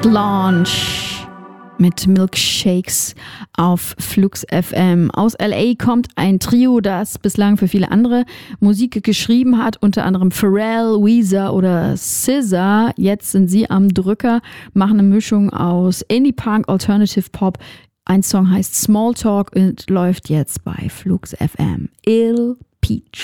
Blanche mit Milkshakes auf Flux FM. Aus LA kommt ein Trio, das bislang für viele andere Musik geschrieben hat, unter anderem Pharrell, Weezer oder SZA. Jetzt sind sie am Drücker, machen eine Mischung aus Indie-Punk, Alternative Pop. Ein Song heißt Small Talk und läuft jetzt bei Flux FM. Il Peach.